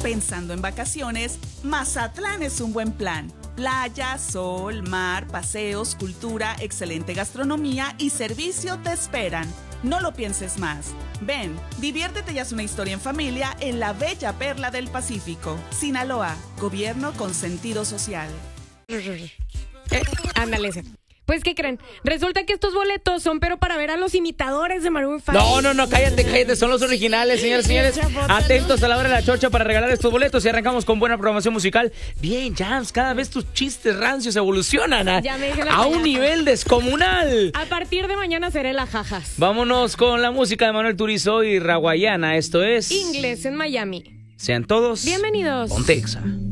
Pensando en vacaciones, Mazatlán es un buen plan. Playa, sol, mar, paseos, cultura, excelente gastronomía y servicio te esperan. No lo pienses más. Ven, diviértete y haz una historia en familia en la bella perla del Pacífico. Sinaloa, gobierno con sentido social. Ándale ese. Pues, ¿qué creen? Resulta que estos boletos son pero para ver a los imitadores de Maroon 5. No, cállate, son los originales, señores, señores. Atentos a la hora de la chocha para regalar estos boletos y arrancamos con buena programación musical. Bien, Jams, cada vez tus chistes rancios evolucionan a un nivel descomunal. A partir de mañana seré la jajas. Vámonos con la música de Manuel Turizo y Raguayana. Esto es Inglés en Miami. Sean todos bienvenidos. Ponte Exa.